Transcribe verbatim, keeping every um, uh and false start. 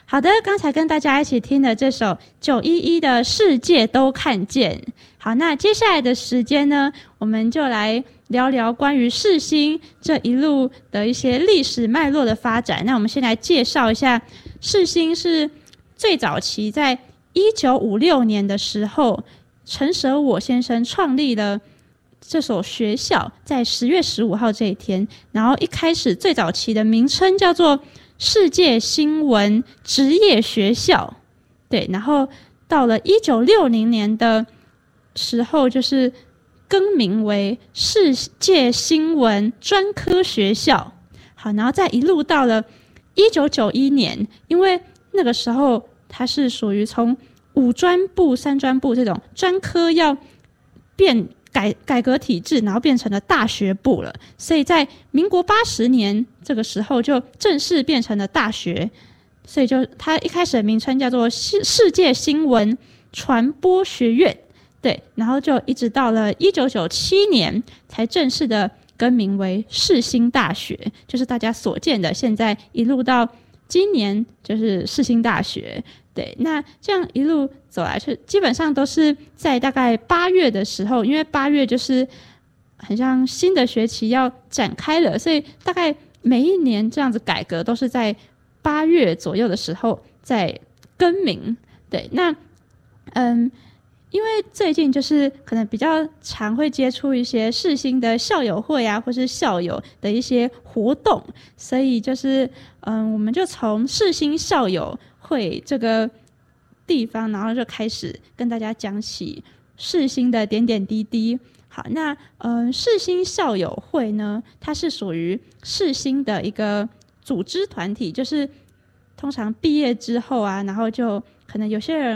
好的，刚才跟大家一起听的这首九一一的世界都看见。好，那接下来的时间呢，我们就来聊聊关于世新这一路的一些历史脉络的发展。那我们先来介绍一下，世新是最早期在一九五六年的时候，陈舍我先生创立了这所学校，在十月十五号这一天，然后一开始最早期的名称叫做世界新闻职业学校，对，然后到了一九六零年的时候，就是更名为世界新闻专科学校。好，然后再一路到了一九九一年，因为那个时候它是属于从五专部、三专部这种专科要变改改革体制，然后变成了大学部了，所以在民国八十年这个时候就正式变成了大学，所以就它一开始的名称叫做世界新闻传播学院，对，然后就一直到了一九九七年才正式的更名为世新大学，就是大家所见的现在一路到今年就是世新大学。对，那这样一路走来，是基本上都是在大概八月的时候，因为八月就是很像新的学期要展开了，所以大概每一年这样子改革都是在八月左右的时候在更名。对，那嗯，因为最近就是可能比较常会接触一些世新的校友会啊，或是校友的一些活动，所以就是嗯，我们就从世新校友会这个地方，然后就开始跟大家讲起世新的点点滴滴。好，那嗯，世新校友会呢，它是属于世新的一个组织团体，就是通常毕业之后啊，然后就可能有些人